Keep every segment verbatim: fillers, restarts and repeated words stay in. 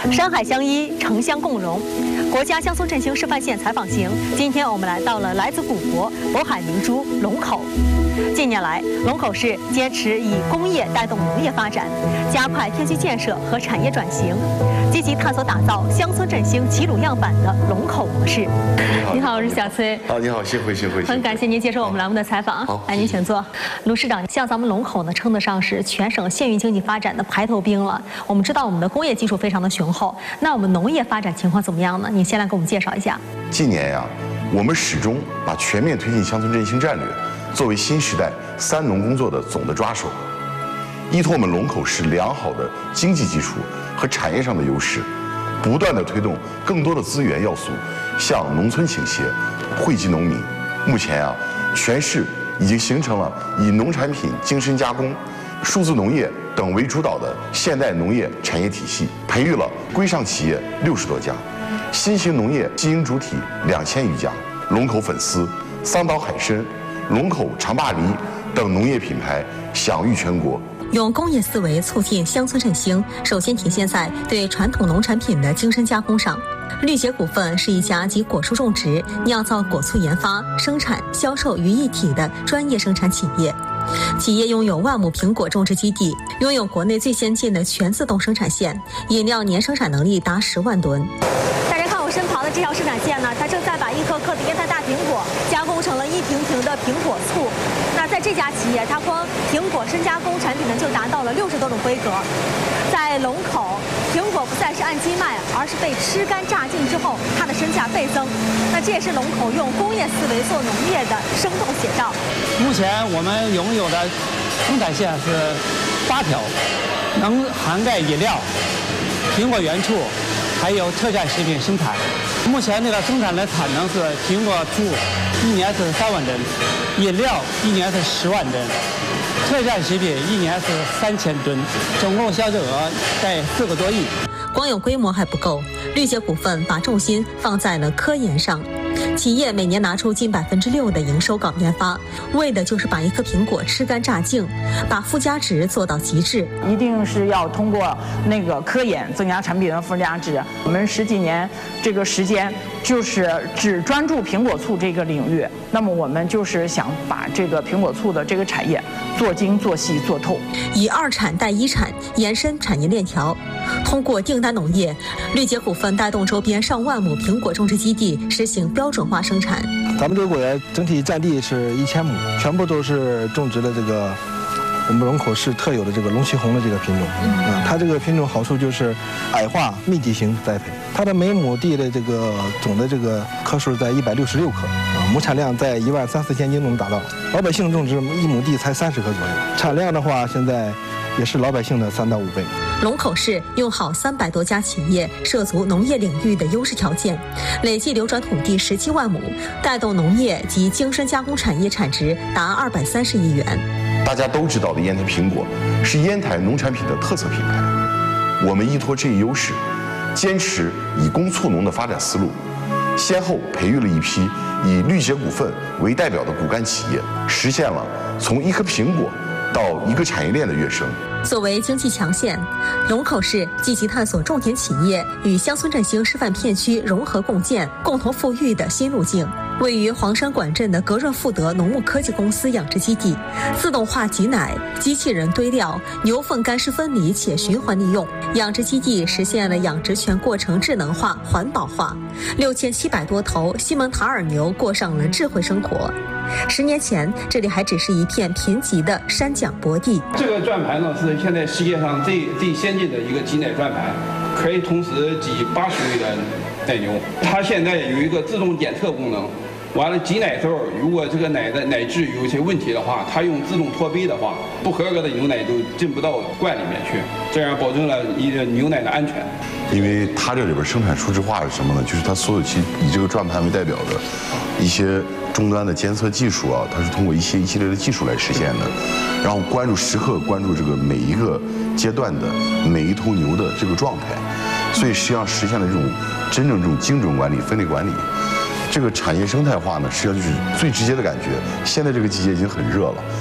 山海相依，城乡共荣。国家乡村振兴示范县采访行，今天我们来到了来自古国渤海明珠龙口。近年来，龙口市坚持以工业带动农业发展，加快片区建设和产业转型，积极探索打造乡村振兴齐鲁样板的龙口模式。你好，我是小崔。 好，你好，谢慧，谢慧。 很感谢您接受我们栏目的采访。 好， 来，您请坐。卢市长，像咱们龙口呢，称得上是全省县域经济发展的排头兵了。我们知道我们的工业基础非常的雄厚，那我们农业发展情况怎么样呢？您先来给我们介绍一下。 近年呀，我们始终把全面推进乡村振兴战略作为新时代三农工作的总的抓手，依托我们龙口市良好的经济基础和产业上的优势，不断的推动更多的资源要素向农村倾斜，惠及农民。目前啊，全市已经形成了以农产品精深加工、数字农业等为主导的现代农业产业体系，培育了规上企业六十多家，新型农业经营主体两千余家，龙口粉丝、桑岛海参、龙口长坝梨等农业品牌享誉全国。 用工业思维促进乡村振兴，首先体现在对传统农产品的精深加工上。绿捷股份是一家集果蔬种植、酿造果醋研发、生产、销售于一体的专业生产企业。企业拥有万亩苹果种植基地，拥有国内最先进的全自动生产线，饮料年生产能力达十万吨。大家看我身旁的这条生产线呢，它正在把一颗颗的烟台大苹果加工成了一瓶瓶的苹果醋。那在这家企业，它光苹果深加工产品呢就达到了六十多种规格。在龙口，苹果不再是按斤卖，而是被吃干榨净之后，它的身价倍增。那这也是龙口用工业思维做农业的生动写照。 目前我们拥有的生产线是八条，能涵盖饮料、苹果原醋，还有特产食品生产。目前这个生产的产能是苹果醋一年是三万吨，饮料一年是十万吨，特产食品一年是三千吨，总共销售额在四个多亿。 光有规模还不够，绿捷股份把重心放在了科研上。企业每年拿出近百分之六的营收搞研发，为的就是把一颗苹果吃干榨净，把附加值做到极致。 一定是要通过那个科研增加产品的附加值。我们十几年这个时间就是只专注苹果醋这个领域，那么我们就是想把这个苹果醋的这个产业做精、做细、做透， 以二产带一产，延伸产业链条。通过订单农业，绿捷股份带动周边上万亩苹果种植基地实行标准化生产。 咱们这个果园整体占地是一千亩，全部都是种植的这个我们龙口市特有的这个龙须红的这个品种。嗯，啊、它这个品种好处就是矮化密集型栽培，它的每亩地的这个总的这个棵数在一百六十六棵，啊，亩产量在一万三四千斤能达到。老百姓种植一亩地才三十棵左右，产量的话现在也是老百姓的三到五倍。 龙口市用好三百多家企业涉足农业领域的优势条件，累计流转土地十七万亩，带动农业及精深加工产业产值达二百三十亿元。 大家都知道的烟台苹果是烟台农产品的特色品牌，我们依托这一优势，坚持以工促农的发展思路，先后培育了一批以绿捷股份为代表的骨干企业，实现了从一颗苹果到一个产业链的跃升。 作为经济强县，龙口市积极探索种田企业与乡村振兴示范片区融合共建、共同富裕的新路径。位于黄山管镇的格润富德农牧科技公司养殖基地，自动化挤奶、机器人堆料、牛粪干湿分离且循环利用，养殖基地实现了养殖全过程智能化、环保化。六千七百多头西蒙塔尔牛过上了智慧生活。十年前，这里还只是一片贫瘠的山脚坡地。 这个转盘呢，是现在世界上最最先进的一个挤奶转盘，可以同时挤八十位的奶牛。它现在有一个自动检测功能，完了挤奶时候，如果这个奶的奶质有一些问题的话，它用自动脱杯的话，不合格的牛奶就进不到罐里面去，这样保证了一个牛奶的安全。 因为它这里边生产数字化是什么呢？就是它所有其以这个转盘为代表的一些终端的监测技术啊，它是通过一些一系列的技术来实现的，然后关注时刻关注这个每一个阶段的每一头牛的这个状态，所以实际上实现了这种真正这种精准管理、分类管理。这个产业生态化呢，实际上就是最直接的感觉。现在这个季节已经很热了，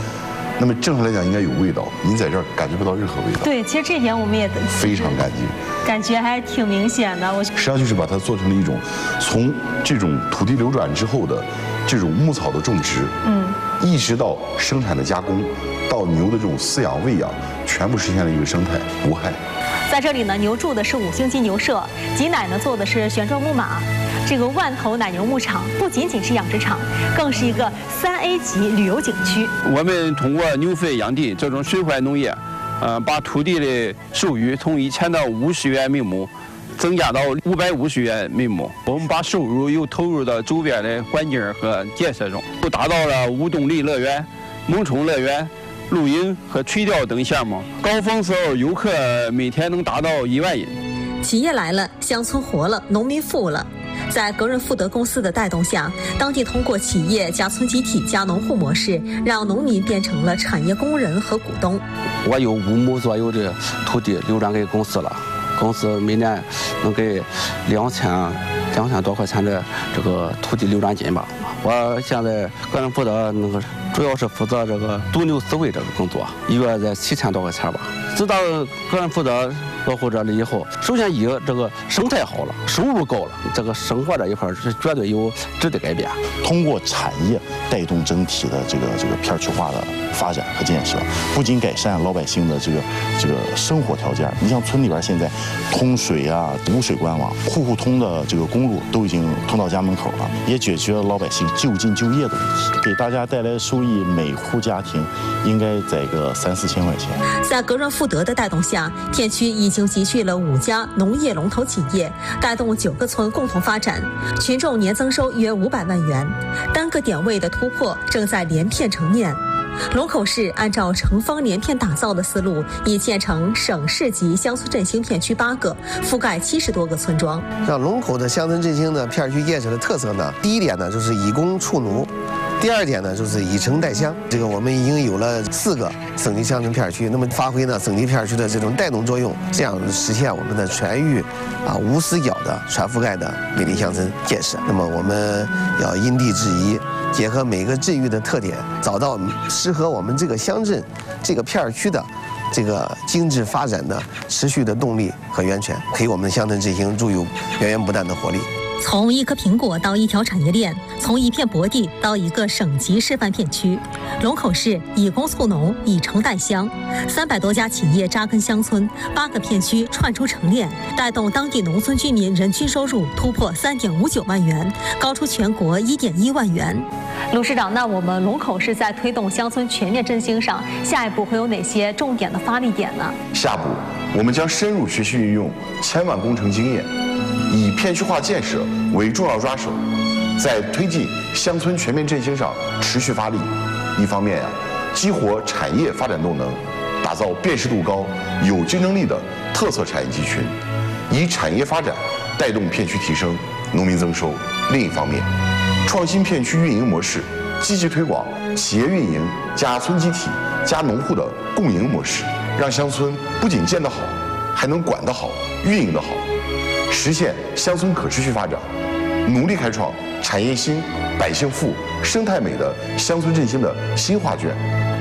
那么正常来讲应该有味道，您在这儿感觉不到任何味道。 对，其实这点我们也非常干净， 感觉还挺明显的。我实际上就是把它做成了一种从这种土地流转之后的这种牧草的种植，嗯，一直到生产的加工，到牛的这种饲养喂养，全部实现了一个生态无害。 在这里呢，牛住的是五星级牛舍，挤奶呢做的是旋转木马。这个万头奶牛牧场不仅仅是养殖场，更是一个三 A 级旅游景区。 我们通过牛粪养地这种循环农业，呃，把土地的收入从一千到五十元每亩，增加到五百五十元每亩。我们把收入又投入到周边的环境和建设中，又达到了无动力乐园、萌宠乐园、露营和垂钓等项目。高峰时候，游客每天能达到一万人。 企业来了，乡村活了，农民富了。在格润富德公司的带动下，当地通过企业加村集体加农户模式，让农民变成了产业工人和股东。 我有五亩左右的土地流转给公司了，公司每年能给两千两千多块钱的这个土地流转金吧。我现在个人负责那个，主要是负责这个毒牛饲喂这个工作，一月在七千多块钱吧。知道个人负责落户这里以后，首先一这个生态好了，收入高了，这个生活这一块是绝对有质的改变。 通过产业带动整体的这个这个片区化的发展和建设，不仅改善老百姓的这个这个生活条件，你像村里边现在通水啊、污水管网、户户通的这个公路都已经通到家门口了，也解决了老百姓就近就业的问题，给大家带来的收益，每户家庭应该在个三四千块钱。 在格润富德的带动下，片区已经集聚了五家农业龙头企业，带动九个村共同发展，群众年增收约五百万元，单个点位的突破正在连片成面。龙口市按照城方连片打造的思路，已建成省市级乡村振兴片区八个，覆盖七十多个村庄。 像龙口的乡村振兴的片区建设的特色呢，第一点呢就是以工畜奴。第二点呢，就是以城带乡。这个我们已经有了四个省级乡村片区，那么发挥呢省级片区的这种带动作用，这样实现我们的全域啊无死角的全覆盖的美丽乡村建设。那么我们要因地制宜，结合每个镇域的特点，找到适合我们这个乡镇、这个片区的这个经济发展的持续的动力和源泉，给我们的乡村振兴注入源源不断的活力。 从一颗苹果到一条产业链，从一片薄地到一个省级示范片区，龙口市以工促农，以城带乡，三百多家企业扎根乡村，八个片区串出城链，带动当地农村居民人均收入突破三点五九万元，高出全国一点一万元。卢市长，那我们龙口市在推动乡村全面振兴上，下一步会有哪些重点的发力点呢？ 下步我们将深入学习运用千万工程经验，以片区化建设为重要抓手，在推进乡村全面振兴上持续发力。一方面呀、啊，激活产业发展动能，打造辨识度高、有竞争力的特色产业集群，以产业发展带动片区提升、农民增收。另一方面，创新片区运营模式，积极推广企业运营加村集体加农户的共赢模式，让乡村不仅建得好，还能管得好、运营得好，实现乡村可持续发展，努力开创产业兴、百姓富、生态美的乡村振兴的新画卷。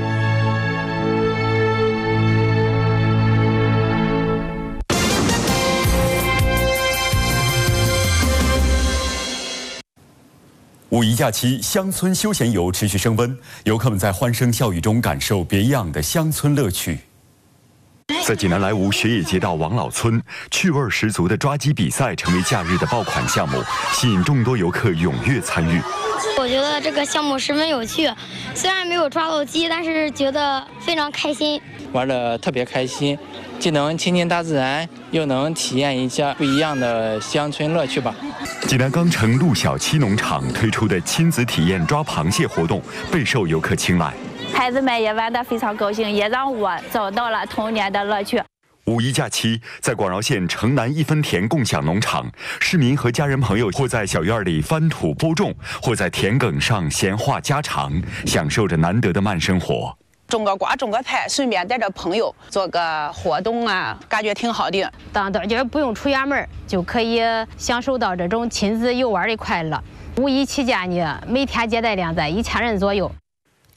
五一假期，乡村休闲游持续升温，游客们在欢声笑语中感受别样的乡村乐趣。在济南莱芜雪野街道王老村，趣味十足的抓鸡比赛成为假日的爆款项目，吸引众多游客踊跃参与。 我觉得这个项目十分有趣，虽然没有抓到鸡，但是觉得非常开心， 玩得特别开心，既能亲近大自然，又能体验一下不一样的乡村乐趣吧。 济南钢城陆小七农场推出的亲子体验抓螃蟹活动备受游客青睐， 孩子们也玩得非常高兴，也让我找到了童年的乐趣。 五一假期，在广饶县城南一分田共享农场，市民和家人朋友或在小院里翻土播种，或在田埂上闲话家常，享受着难得的慢生活。 种个瓜，种个菜，顺便带着朋友做个活动啊，感觉挺好的。 当大家不用出远门，就可以享受到这种亲子游玩的快乐。五一期间呢，每天接待量在一千人左右。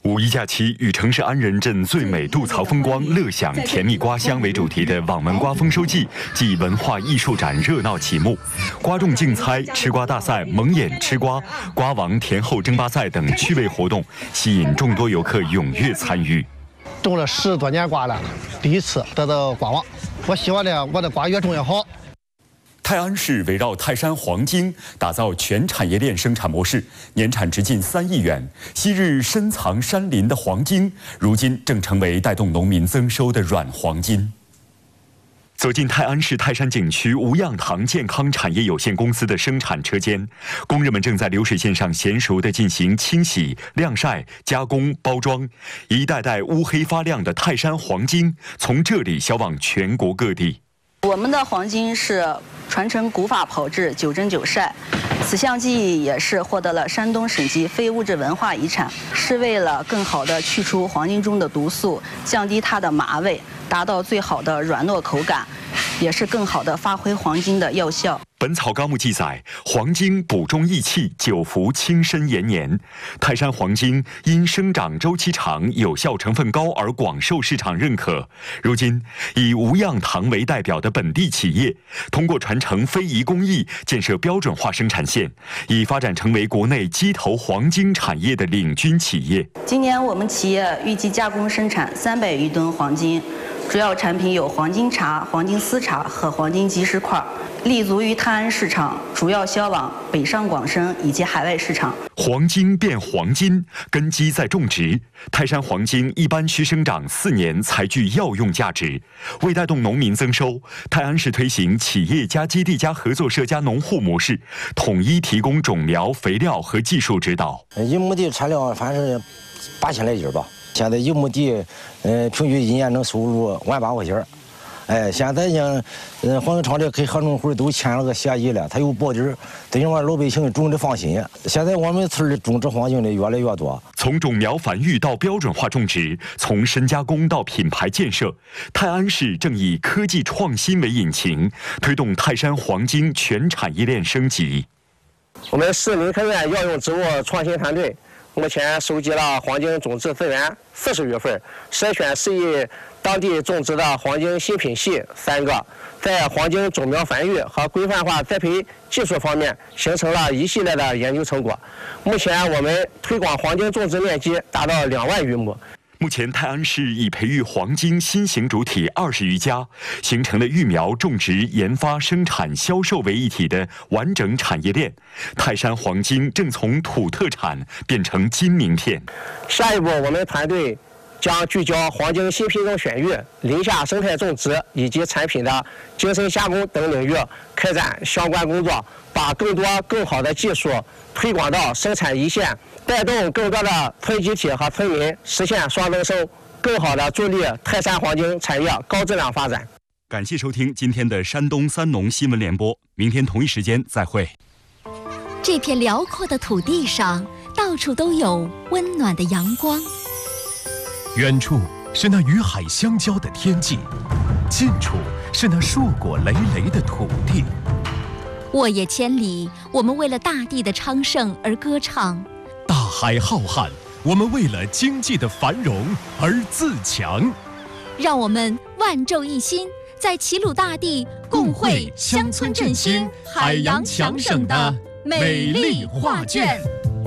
五一假期，以城市安仁镇最美渡槽风光、乐享甜蜜瓜香为主题的网门瓜丰收季暨文化艺术展热闹启幕，瓜种竞猜、吃瓜大赛、蒙眼吃瓜、瓜王甜后争霸赛等趣味活动，吸引众多游客踊跃参与。 种了十多年瓜了，第一次得到瓜王，我希望呢，我的瓜越种越好。 泰安市围绕泰山黄金打造全产业链生产模式，年产值近三亿元。昔日深藏山林的黄金，如今正成为带动农民增收的软黄金。走进泰安市泰山景区无恙堂健康产业有限公司的生产车间，工人们正在流水线上娴熟地进行清洗、晾晒、加工、包装，一袋袋乌黑发亮的泰山黄金从这里销往全国各地。 我们的黄金是传承古法炮制，九蒸九晒。此项技艺也是获得了山东省级非物质文化遗产，是为了更好地去除黄金中的毒素，降低它的麻味，达到最好的软糯口感，也是更好地发挥黄金的药效。 《本草纲目》记载，黄金补中益气，久服轻身延年。泰山黄金因生长周期长、有效成分高而广受市场认可。如今，以无恙堂为代表的本地企业，通过传承非遗工艺，建设标准化生产线，已发展成为国内鸡头黄金产业的领军企业。 今年我们企业预计加工生产三百余吨黄金。主要产品有黄金茶、黄金丝茶和黄金即食块，立足于泰安市场，主要销往北上广深以及海外市场。 黄金变黄金，根基在种植。泰山黄金一般需生长四年才具药用价值。为带动农民增收，泰安市推行企业加基地加合作社加农户模式，统一提供种苗、肥料和技术指导。 一亩地产量反正八千来斤吧。现在一亩地，呃，平均一年能收入万八块钱。哎，现在呢，呃，黄金厂里跟合种户都签了个协议了，他有保底儿，等于说老百姓种的放心。现在我们村里种植黄金的越来越多。 从种苗繁育到标准化种植，从深加工到品牌建设，泰安市正以科技创新为引擎，推动泰山黄金全产业链升级。 我们市林科院药用植物创新团队目前收集了黄金种质资源四十余份，筛选适宜当地种植的黄金新品系三个，在黄金种苗繁育和规范化栽培技术方面形成了一系列的研究成果。目前我们推广黄金种植面积达到两万余亩。 目前，泰安市已培育黄金新型主体二十余家，形成了育苗、种植、研发、生产、销售为一体的完整产业链。泰山黄金正从土特产变成金名片。 下一步，我们团队将聚焦黄金新品种选育、林下生态种植以及产品的精深加工等领域开展相关工作，把更多更好的技术推广到生产一线，带动更多的村集体和村民实现双增收，更好的助力泰山黄金产业高质量发展。 感谢收听今天的山东三农新闻联播，明天同一时间再会。 这片辽阔的土地上，到处都有温暖的阳光。 远处是那与海相交的天际，近处是那硕果累累的土地。 沃野千里，我们为了大地的昌盛而歌唱； 大海浩瀚，我们为了经济的繁荣而自强。 让我们万众一心，在齐鲁大地共绘乡村振兴、海洋强省的美丽画卷。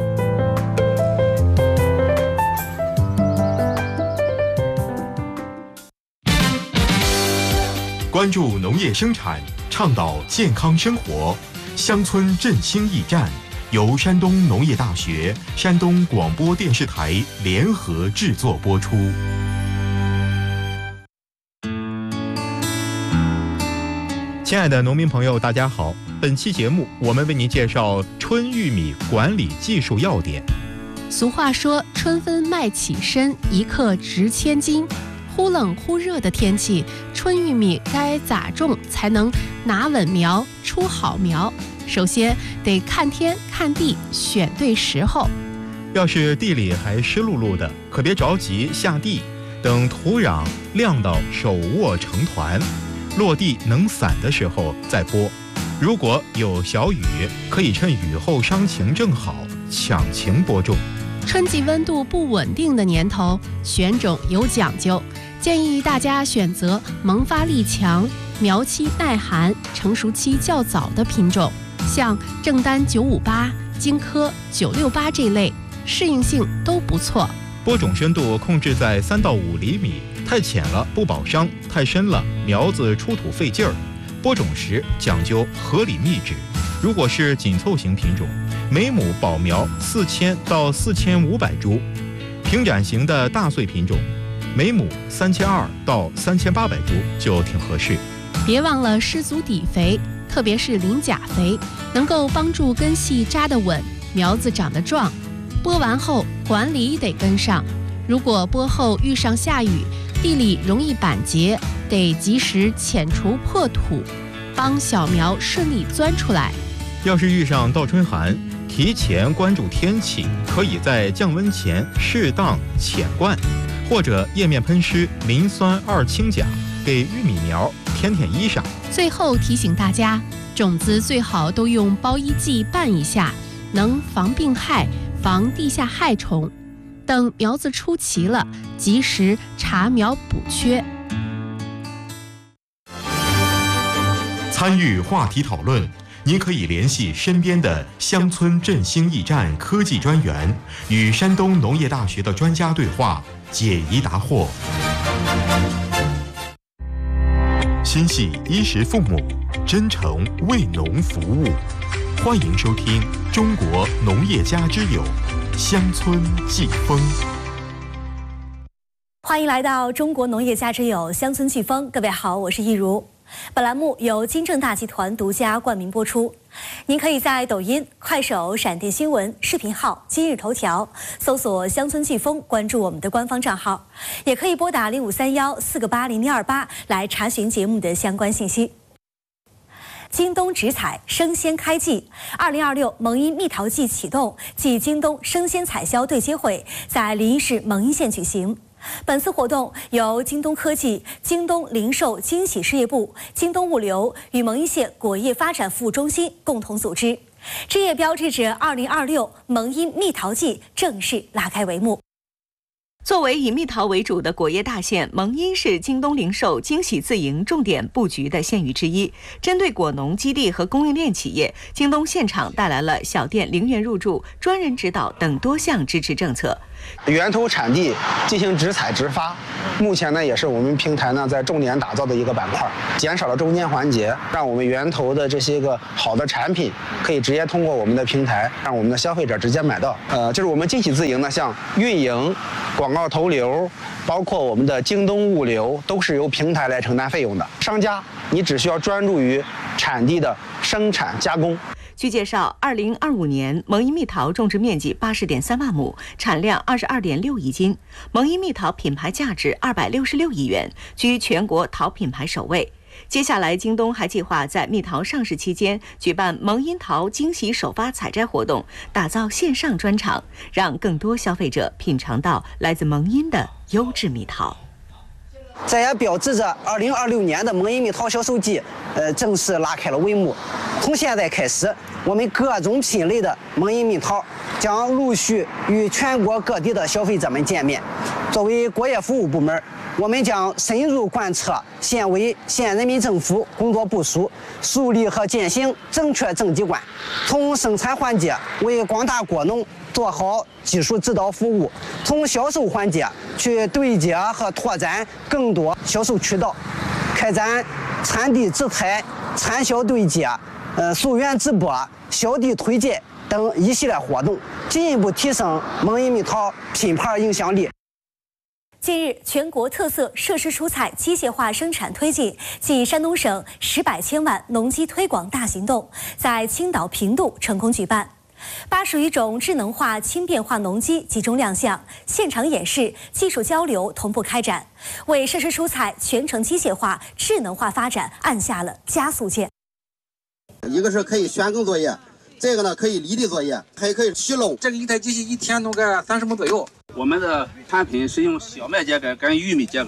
关注农业生产，倡导健康生活，乡村振兴驿站由山东农业大学、山东广播电视台联合制作播出。亲爱的农民朋友，大家好！本期节目我们为您介绍春玉米管理技术要点。 俗话说，春分麦起身，一克值千金。忽冷忽热的天气，春玉米该咋种才能拿稳苗、出好苗？首先得看天看地，选对时候。 要是地里还湿漉漉的，可别着急下地，等土壤晾到手握成团，落地能散的时候再播。如果有小雨，可以趁雨后伤情正好，抢情播种。 春季温度不稳定的年头，选种有讲究，建议大家选择萌发力强、苗期耐寒、成熟期较早的品种，像正丹九五八、金科九六八这类，适应性都不错。 播种深度控制在三到五厘米，太浅了不保墒，太深了苗子出土费劲儿。播种时讲究合理密植，如果是紧凑型品种，每亩保苗四千到四千五百株；平展型的大穗品种，每亩三千二到三千八百株就挺合适。 别忘了施足底肥，特别是磷钾肥，能够帮助根系扎得稳，苗子长得壮。播完后管理得跟上，如果播后遇上下雨，地里容易板结，得及时遣除破土，帮小苗顺利钻出来。 要是遇上倒春寒，提前关注天气，可以在降温前适当浅灌，或者叶面喷施磷酸二氢钾，给玉米苗添添衣裳。 最后提醒大家，种子最好都用包衣剂拌一下，能防病害，防地下害虫。等苗子出齐了，及时查苗补缺。 参与话题讨论，您可以联系身边的乡村振兴驿站科技专员，与山东农业大学的专家对话，解疑答惑。心系衣食父母，真诚为农服务。欢迎收听《中国农业家之友》乡村季风。 欢迎来到中国农业家之友乡村季风，各位好，我是易如。本栏目由金正大集团独家冠名播出。您可以在抖音、快手、闪电新闻、视频号、今日头条搜索乡村季风，关注我们的官方账号，也可以拨打零五三幺四个八零零二八来查询节目的相关信息。京东直采生鲜开季，二零二六蒙阴蜜桃季启动暨京东生鲜采销对接会在临沂市蒙阴县举行。本次活动由京东科技、京东零售惊喜事业部、京东物流与蒙阴县果业发展服务中心共同组织，这也标志着二零二六蒙阴蜜桃季正式拉开帷幕。 作为以蜜桃为主的果业大县，蒙阴是京东零售惊喜自营重点布局的县域之一。针对果农基地和供应链企业，京东现场带来了小店零元入驻、专人指导等多项支持政策。 源头产地进行直采直发，目前呢也是我们平台呢在重点打造的一个板块，减少了中间环节，让我们源头的这些个好的产品可以直接通过我们的平台，让我们的消费者直接买到。呃，就是我们惊喜自营呢，像运营、广告投流，包括我们的京东物流，都是由平台来承担费用的。商家你只需要专注于产地的生产加工。 据介绍，二零二五年蒙阴蜜桃种植面积八十点三万亩，产量二十二点六亿斤，蒙阴蜜桃品牌价值二百六十六亿元，居全国桃品牌首位。接下来，京东还计划在蜜桃上市期间举办蒙阴桃惊喜首发采摘活动，打造线上专场，让更多消费者品尝到来自蒙阴的优质蜜桃。 这也标志着二零二六年的蒙阴蜜桃销售季，呃，正式拉开了帷幕。从现在开始，我们各种品类的蒙阴蜜桃将陆续与全国各地的消费者们见面。作为果业服务部门，我们将深入贯彻县委县人民政府工作部署，树立和践行正确政绩观，从生产环节为广大果农做好技术指导服务，从销售环节去对接和拓展更多销售渠道，开展产地直采、产销对接、呃溯源直播、销地推介等一系列活动，进一步提升蒙阴蜜桃品牌影响力。 近日，全国特色设施蔬菜机械化生产推进暨山东省十百千万农机推广大行动在青岛平度成功举办。八十余种智能化轻便化农机集中亮相，现场演示、技术交流同步开展，为设施蔬菜全程机械化、智能化发展按下了加速键。 一个是可以选耕作业，这个呢可以离地作业，还可以蓄漏。 这个一台机器一天弄个三十亩左右。我们的产品是用小麦秸秆跟玉米秸秆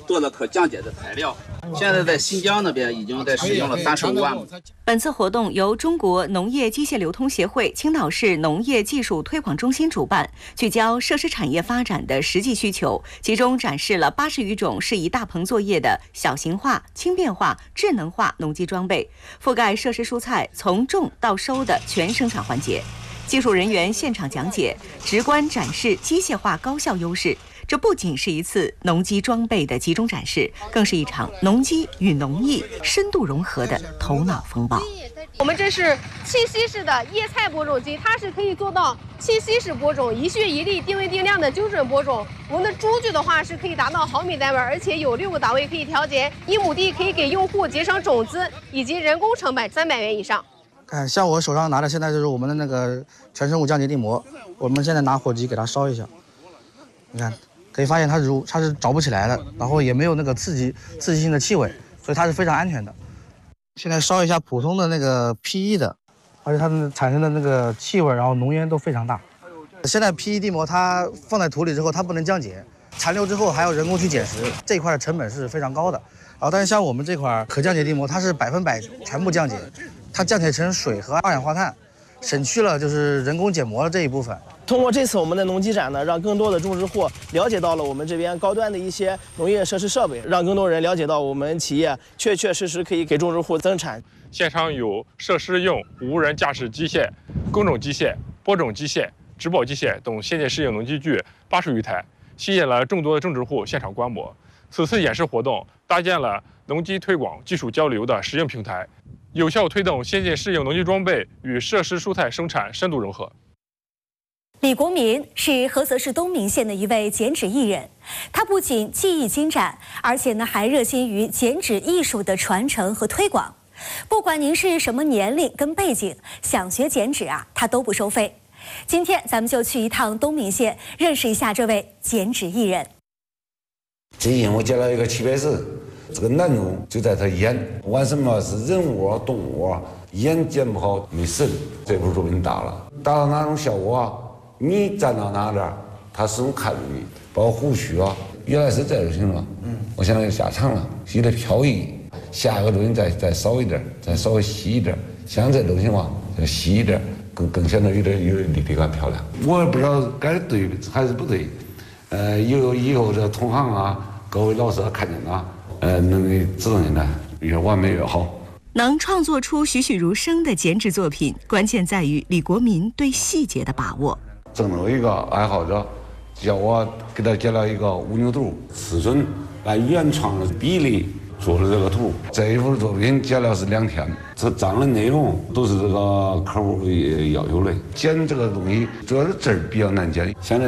做的可降解的材料。现在在新疆那边已经在使用了三十五万亩。 本次活动由中国农业机械流通协会青岛市农业技术推广中心主办，聚焦设施产业发展的实际需求，集中展示了八十余种适宜大棚作业的小型化、轻便化、智能化农机装备，覆盖设施蔬菜从种到收的全生产环节。技术人员现场讲解，直观展示机械化高效优势。这不仅是一次农机装备的集中展示，更是一场农机与农艺深度融合的头脑风暴。 我们这是气息式的叶菜播种机，它是可以做到气息式播种，一穴一粒、定位定量的精准播种。我们的株距的话是可以达到毫米单位，而且有六个档位可以调节，一亩地可以给用户节省种子以及人工成本三百元以上。 看，像我手上拿的现在就是我们的那个全生物降解地膜，我们现在拿火机给它烧一下，你看。可以发现它如它是着不起来的，然后也没有那个刺激刺激性的气味，所以它是非常安全的。现在烧一下普通的那个 P E 的，而且它们产生的那个气味，然后浓烟都非常大。现在 P E 地膜它放在土里之后，它不能降解，残留之后还要人工去捡拾，这一块的成本是非常高的。然后但是像我们这块可降解地膜，它是百分百全部降解，它降解成水和二氧化碳，省去了就是人工减膜的这一部分。 通过这次我们的农机展呢，让更多的种植户了解到了我们这边高端的一些农业设施设备，让更多人了解到我们企业确确实实可以给种植户增产。 现场有设施用无人驾驶机械、耕种机械、播种机械、植保机械等先进适应农机具八十余台，吸引了众多的种植户现场观摩。此次演示活动搭建了农机推广技术交流的实应平台，有效推动先进适应农机装备与设施蔬菜生产深度融合。 李国民是菏泽市东明县的一位剪纸艺人，他不仅技艺精湛，而且呢还热心于剪纸艺术的传承和推广。不管您是什么年龄跟背景，想学剪纸啊，他都不收费。今天咱们就去一趟东明县，认识一下这位剪纸艺人。 最近我接了一个七百字，这个难度就在他眼，不管什么是人物、动物，眼剪不好没神。这幅作品打了，达到哪种效果？你站到哪点，他始终看着你，包括胡须啊，原来是这就行了。嗯，我现在下场了，有点飘逸。下一个东西再再少一点，再稍微细一点，像这东西嘛，再细一点，更更显得有点有点立体感漂亮。我也不知道该对还是不对，呃，有以后这同行啊，各位老师看见了，呃，能给指正进来，越完美越好。 能创作出栩栩如生的剪纸作品，关键在于李国民对细节的把握。 郑州一个爱好者叫我给他剪了一个五牛犊，尺寸按原创的比例做了这个图。这一幅作品剪了是两天，这章的内容都是这个客户要求的。剪这个东西主要是字儿比较难剪，现在